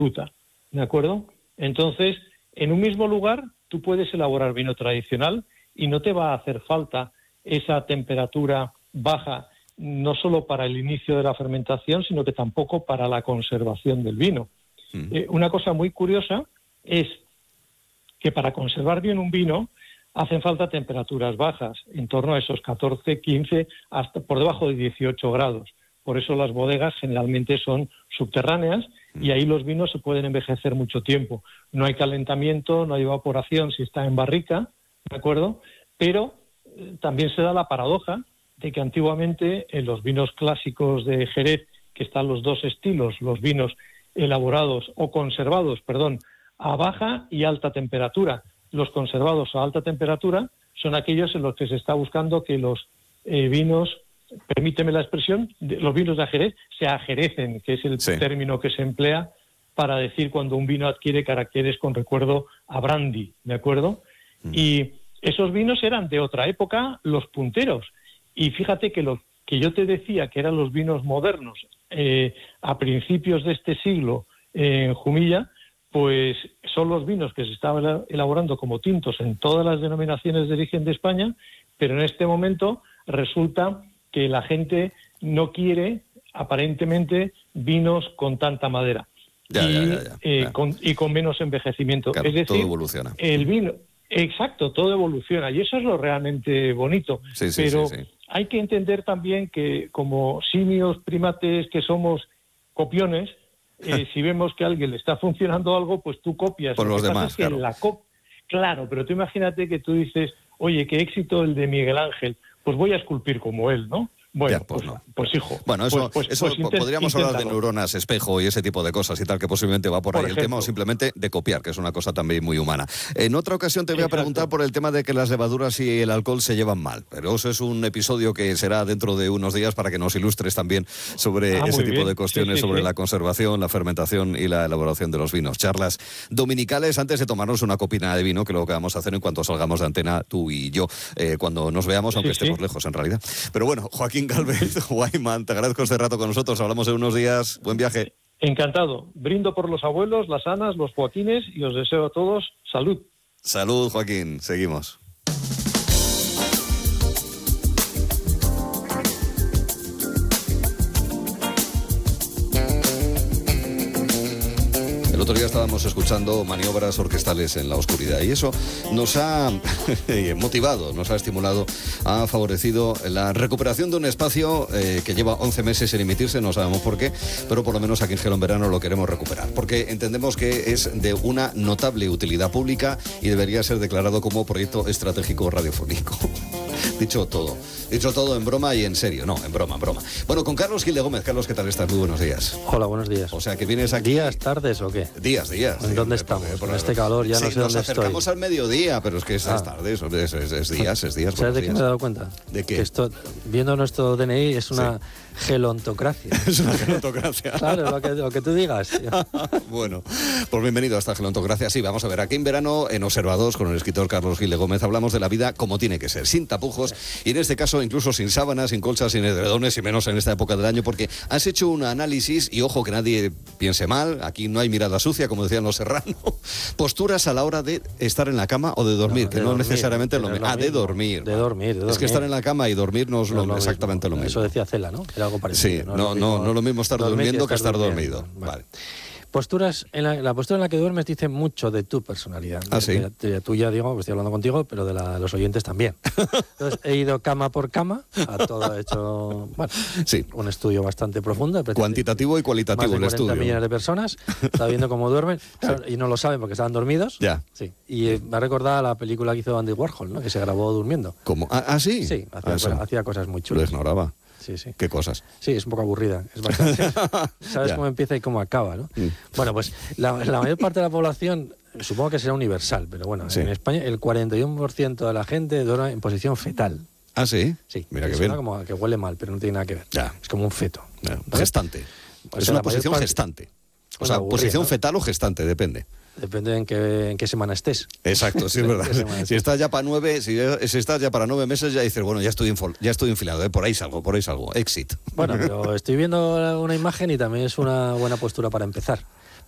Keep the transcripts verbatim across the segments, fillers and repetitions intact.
fruta, ¿de acuerdo? Entonces, en un mismo lugar, tú puedes elaborar vino tradicional y no te va a hacer falta esa temperatura baja, no solo para el inicio de la fermentación, sino que tampoco para la conservación del vino. Mm. Eh, una cosa muy curiosa es que para conservar bien un vino hacen falta temperaturas bajas, en torno a esos catorce, quince, hasta por debajo de dieciocho grados. Por eso las bodegas generalmente son subterráneas y ahí los vinos se pueden envejecer mucho tiempo. No hay calentamiento, no hay evaporación si está en barrica, ¿de acuerdo? Pero eh, también se da la paradoja de que antiguamente en los vinos clásicos de Jerez, que están los dos estilos, los vinos elaborados o conservados, perdón, a baja y alta temperatura. Los conservados a alta temperatura son aquellos en los que se está buscando que los eh, vinos, permíteme la expresión, de, los vinos de Jerez se ajerecen, que es el sí. término que se emplea para decir cuando un vino adquiere caracteres con recuerdo a brandy, ¿de acuerdo? Mm. Y esos vinos eran de otra época los punteros. Y fíjate que los que yo te decía que eran los vinos modernos eh, a principios de este siglo eh, en Jumilla, pues son los vinos que se estaban elaborando como tintos en todas las denominaciones de origen de España, pero en este momento resulta que la gente no quiere, aparentemente, vinos con tanta madera ya, y, ya, ya, ya. Eh, Ya. Con, y con menos envejecimiento. Claro, es decir, todo evoluciona. El vino, exacto, todo evoluciona y eso es lo realmente bonito. Sí, sí, pero sí, sí. hay que entender también que como simios, primates que somos copiones, Eh, si vemos que a alguien le está funcionando algo, pues tú copias. Por los demás, es que claro. La cop- claro, pero tú imagínate que tú dices, oye, qué éxito el de Miguel Ángel, pues voy a esculpir como él, ¿no? Bueno, Ya, pues pues, no. pues hijo. Bueno, eso, pues, pues, eso pues intent- podríamos hablar de inténtalo. neuronas, espejo y ese tipo de cosas y tal, que posiblemente va por, Por ahí el ejemplo. tema, o simplemente de copiar, que es una cosa también muy humana. En otra ocasión te voy a Exacto. preguntar por el tema de que las levaduras y el alcohol se llevan mal, pero eso es un episodio que será dentro de unos días para que nos ilustres también sobre Ah, ese muy tipo bien. de cuestiones, Sí, sí, sobre sí. la conservación, la fermentación y la elaboración de los vinos. Charlas dominicales antes de tomarnos una copina de vino, que lo que vamos a hacer en cuanto salgamos de antena tú y yo, eh, cuando nos veamos, aunque Sí, estemos sí. lejos en realidad. Pero bueno, Joaquín Gálvez, Guayman, te agradezco este rato con nosotros, hablamos en unos días, buen viaje. Encantado. Brindo por los abuelos, las Anas, los Joaquines y os deseo a todos salud. Salud, Joaquín, seguimos. El otro día estábamos escuchando maniobras orquestales en la oscuridad y eso nos ha motivado, nos ha estimulado, ha favorecido la recuperación de un espacio eh, que lleva once meses sin emitirse, no sabemos por qué, pero por lo menos aquí en Gelo en Verano lo queremos recuperar, porque entendemos que es de una notable utilidad pública y debería ser declarado como proyecto estratégico radiofónico. Dicho todo, dicho todo en broma y en serio, no, en broma, en broma. Bueno, con Carlos Gil de Gómez. Carlos, ¿qué tal estás? Muy buenos días. Hola, buenos días. O sea, que vienes aquí... ¿Días, tardes o qué? Días, días. ¿En dónde estamos? Por, por, en este calor ya sí, no sé nos dónde acercamos estoy. al mediodía, pero es que es Ah. tarde, es, es, es, es días, es días. ¿Sabes de qué días. me he dado cuenta? ¿De qué? Que esto, viendo nuestro D N I, es una Sí. gelontocracia. Es una gelontocracia. Claro, lo que, lo que tú digas. Bueno, pues bienvenido a esta gelontocracia. Sí, vamos a ver, aquí en verano, en Observados, con el escritor Carlos Gil de Gómez, hablamos de la vida como tiene que ser, sin tapujos, y en este caso incluso sin sábanas, sin colchas, sin edredones, y menos en esta época del año, porque has hecho un análisis, y ojo que nadie piense mal, aquí no hay mirada sucia, como decían los serranos, posturas a la hora de estar en la cama o de dormir, No, que de no dormir, necesariamente es lo de mismo. Ah, de mismo. dormir. De dormir, de dormir. Es que estar en la cama y dormir no es, No lo, es lo exactamente mismo. lo mismo. Eso decía Cela, ¿no? Era algo parecido. Sí, no, es no, mismo no, lo mismo estar dormir durmiendo que estar durmiendo. dormido. Vale. Vale. Posturas, en la, la postura en la que duermes dice mucho de tu personalidad. Ah, de, ¿sí? de, de tuya, digo, que estoy hablando contigo, pero de, la, de los oyentes también. Entonces, he ido cama por cama, a todo he hecho, bueno, Sí. un estudio bastante profundo. Cuantitativo y cualitativo Más de el cuarenta estudio. millones de personas, está viendo cómo duermen, claro, y no lo saben porque estaban dormidos. Ya. Sí. Y eh, me ha recordado a la película que hizo Andy Warhol, ¿no? Que se grabó durmiendo. ¿Cómo? Ah, ¿ah, sí? Sí, hacía, Ah, eso cosas, hacía cosas muy Lo chulas. ignoraba. Sí, sí. ¿Qué cosas? Sí, es un poco aburrida. Es bastante. Sabes Ya. cómo empieza y cómo acaba, ¿no? Mm. Bueno, pues la, la mayor parte de la población, supongo que será universal, pero bueno, Sí. en España el cuarenta y uno por ciento de la gente duerme en posición fetal. ¿Ah, sí? Sí. Mira que qué suena bien. como que huele mal, pero no tiene nada que ver. Ya. Es como un feto. Ya, ¿Vale? Gestante. O Es sea, una la mayor posición parte- gestante. O Bueno, sea, aburrida, posición ¿no? fetal o gestante, depende. Depende en qué, en qué semana estés. Exacto, sí es verdad. Qué semana Si estés. estás ya para nueve, si, si estás ya para nueve meses, ya dices, bueno, ya estoy info- ya estoy enfilado, ¿eh? Por ahí salgo, por ahí salgo. Exit. Bueno, pero estoy viendo una imagen y también es una buena postura para empezar.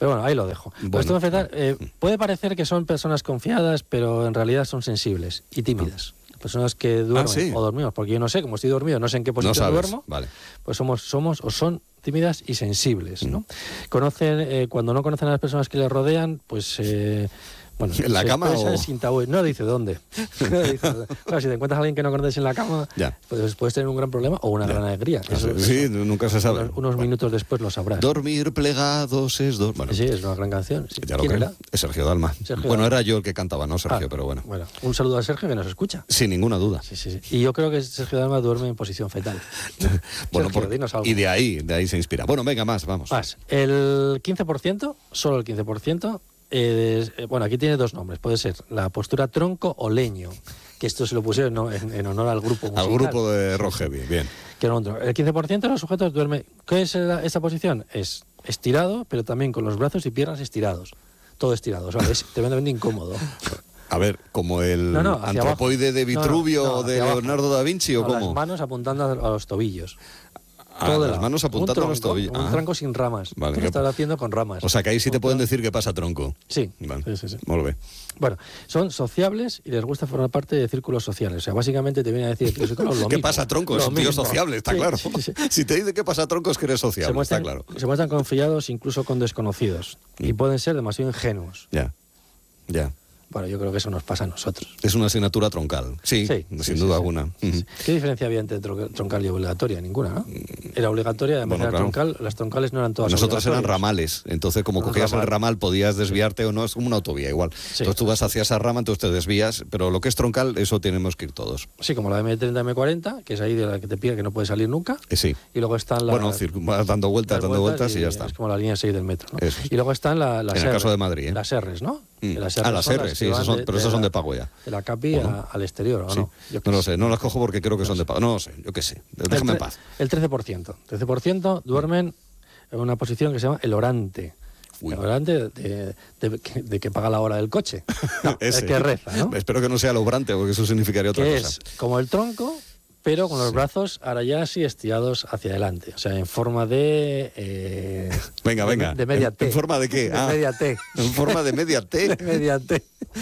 Pero bueno, ahí lo dejo. Bueno. Pues esto fetal, eh, puede parecer que son personas confiadas, pero en realidad son sensibles y tímidas. No. Personas que duermen ah, ¿sí? o dormimos, porque yo no sé, como estoy dormido, no sé en qué posición no duermo, vale. pues somos, somos o son tímidas y sensibles, ¿no? Mm. Conocen, eh, cuando no conocen a las personas que les rodean, pues... Eh, Bueno, ¿en la cama o...? Sin tabú. No dice dónde. No dice dónde. Claro, si te encuentras a alguien que no conoces en la cama, ya. pues puedes tener un gran problema o una ya. gran alegría. Eso, sí, eso, nunca se sabe. Unos, unos minutos después lo sabrás. Dormir plegados es... Do... Bueno, sí, es una gran canción. Sí. Ya lo creo. Era? Es Sergio Dalma. Sergio bueno, Dalma. Era yo el que cantaba, no Sergio, ah, pero bueno. Bueno, un saludo a Sergio que nos escucha. Sin ninguna duda. Sí, sí, sí. Y yo creo que Sergio Dalma duerme en posición fetal. bueno, Sergio, por... dinos algo. Y de ahí, de ahí se inspira. Bueno, venga, más, vamos. Más. El quince por ciento, solo el quince por ciento... Eh, bueno, aquí tiene dos nombres. Puede ser la postura tronco o leño, que esto se lo pusieron ¿no? en, en honor al grupo musical. Al grupo de Rock Heavy, bien. Que no, el quince por ciento de los sujetos duerme. ¿Qué es la, esta posición? Es estirado, pero también con los brazos y piernas estirados. Todo estirado, ¿vale? Es tremendamente incómodo. A ver, ¿como el no, no, antropoide abajo. de Vitruvio no, no, no, de Leonardo abajo. da Vinci o no, cómo? Las manos apuntando a los tobillos. Ah, Todo las manos apuntando tronco, a los tobillos. Un ah. tronco sin ramas. Vale, que estar haciendo con ramas. O sea, que ahí sí te pueden decir que pasa tronco. Sí. Vale. sí, sí, sí. Muy bien. Bueno, son sociables y les gusta formar parte de círculos sociales. O sea, básicamente te viene a decir que lo mismo. ¿Qué pasa tronco? Es un tío sociable, está sí, claro. Sí, sí. Si te dice qué pasa tronco es que eres sociable, se muestran, está claro. Se muestran confiados incluso con desconocidos. Mm. Y pueden ser demasiado ingenuos. Ya, ya. Bueno, yo creo que eso nos pasa a nosotros. Es una asignatura troncal, sí, sí sin sí, duda sí, alguna. Sí. Uh-huh. ¿Qué diferencia había entre troncal y obligatoria? Ninguna, ¿no? Era obligatoria, además bueno, era claro. troncal, las troncales no eran todas Nosotros eran ramales, entonces como no, cogías ramal. el ramal podías desviarte o no, es como una autovía igual. Sí. Entonces tú vas hacia esa rama, entonces te desvías, pero lo que es troncal, eso tenemos que ir todos. Sí, como la eme treinta, eme cuarenta, que es ahí de la que te pide que no puedes salir nunca. Eh, sí. Y luego están las... Bueno, vas dando vueltas, dando vueltas y, y ya está. Es como la línea seis del metro, ¿no? Y luego están la, las en el R, caso de Madrid, ¿eh? Las R's, ¿no? Mm. Las ah, las R, sí, esas son, de, pero esas son de pago ya. De la CAPI a, al exterior, ¿o sí. no? Yo no lo sé, no las cojo porque creo que son de pago. No lo sé, yo qué sé. Déjame en paz. El trece por ciento. trece por ciento duermen en una posición que se llama el orante. Uy. El orante de, de, de, de que paga la hora del coche. No, es que reza, ¿no? Espero que no sea el obrante, porque eso significaría otra que cosa. Es como el tronco, pero con los sí. brazos ahora ya así estirados hacia adelante. O sea, en forma de... Eh, venga, venga. De, de media ¿En, T. ¿En forma de qué? De ah, media T. ¿En forma de media T? De media T.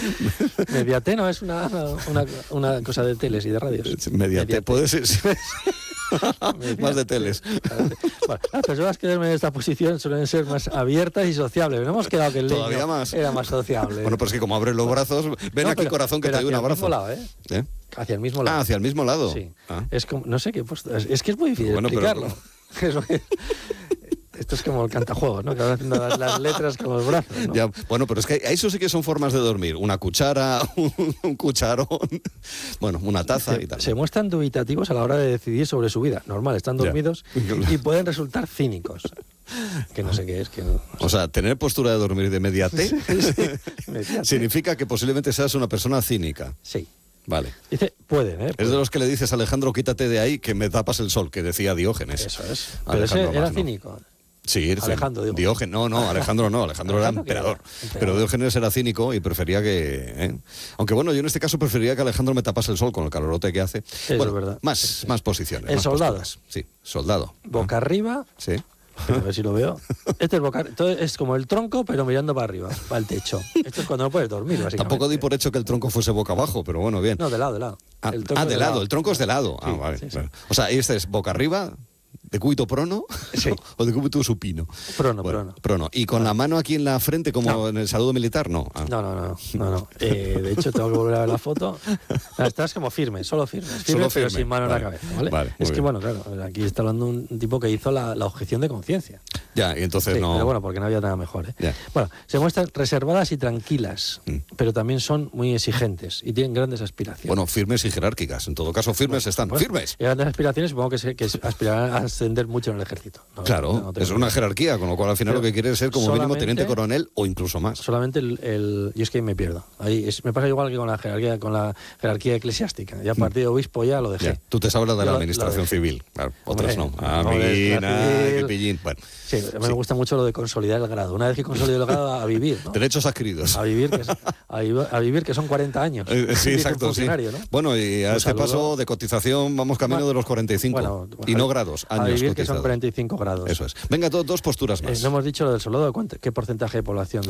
Media T no es una, una, una cosa de teles y de radios. Media, media T, T, puede ser... más de teles. Bueno, las personas que duermen en esta posición suelen ser más abiertas y sociables. No hemos quedado que el leño más. era más sociable. Bueno, pero es que como abres los brazos, ven no, aquí, pero, corazón, que te doy un abrazo. Lado, ¿eh? ¿Eh? Hacia el mismo lado. Ah, hacia el mismo lado. Sí. Ah. Es como, no sé qué postura. Es, es que es muy difícil bueno, explicarlo. Pero... Esto es como el cantajuegos, ¿no? Que van haciendo las, las letras con los brazos, ¿no? Ya, bueno, pero es que eso sí que son formas de dormir. Una cuchara, un, un cucharón, bueno, una taza se, y tal. Se muestran dubitativos a la hora de decidir sobre su vida. Normal, están dormidos y pueden resultar cínicos. Que no sé qué es. Que no, no o sea, tener postura de dormir de media T sí, sí, media significa que posiblemente seas una persona cínica. Sí. Vale. Dice, pueden, ¿eh? Pueden. Es de los que le dices, Alejandro, quítate de ahí que me tapas el sol, que decía Diógenes. Eso es. Pero Alejandro ese era más, cínico. ¿no? Sí, Alejandro, digo. Diógenes, no, no, Alejandro no, Alejandro era emperador. emperador. Pero Diógenes era cínico y prefería que... ¿eh? Aunque bueno, yo en este caso preferiría que Alejandro me tapase el sol con el calorote que hace. Sí, bueno, es verdad. Más, sí, sí. más posiciones. El más soldado. Posturas. Sí, soldado. Boca ah. arriba. Sí. A ver si lo veo. Este es boca, entonces es como el tronco, pero mirando para arriba, para el techo. Esto es cuando no puedes dormir, básicamente. Tampoco di por hecho que el tronco fuese boca abajo, pero bueno, bien. No, de lado, de lado. Ah, el ah de, de lado. lado, el tronco es de lado. Sí, ah, vale. Sí, sí. Bueno. O sea, este es boca arriba, de cúbito prono, sí. o de cúbito supino. Prono, bueno, prono. Prono. ¿Y con no. la mano aquí en la frente, como no. en el saludo militar? No. Ah. No, no, no. no, no. Eh, de hecho, tengo que volver a ver la foto. Estás como firme, solo firme. Firme, solo pero firme. sin mano vale. en la cabeza. ¿Vale? Vale, es que, bien. bueno, claro, aquí está hablando un tipo que hizo la, la objeción de conciencia. Ya, y entonces sí, no... Pero bueno, porque no había nada mejor. ¿eh? Ya. Bueno, se muestran reservadas y tranquilas, mm. pero también son muy exigentes y tienen grandes aspiraciones. Bueno, firmes y jerárquicas. En todo caso, firmes bueno, están. Bueno, firmes. Y grandes aspiraciones, supongo que, se, que aspirarán a ascender mucho en el ejército. No, claro, no, no es una jerarquía, con lo cual al final pero lo que quiere es ser como mínimo teniente coronel o incluso más. Solamente el... el y es que me pierdo. Ahí es, me pasa igual que con la jerarquía con la jerarquía eclesiástica. Ya a partir de obispo ya lo dejé. Ya, tú te sabes la de la Yo administración civil. Claro, otras no. Ah, no pillín, qué pillín. Bueno, sí, a mí sí. me gusta mucho lo de consolidar el grado. Una vez que consolido el grado, a vivir, ¿no? Derechos adquiridos. A vivir, que, es, a, vivir, a vivir, que son cuarenta años. Eh, sí, exacto. Sí. ¿no? Bueno, y a Un este saludo. paso de cotización vamos camino bueno, de los cuarenta y cinco. Bueno, bueno, y no grados, años. sobrevivir, que cotizado. son cuarenta y cinco grados. Eso es. Venga, do, dos posturas más. Eh, no hemos dicho lo del solodo, ¿cuánto- ¿qué porcentaje de población?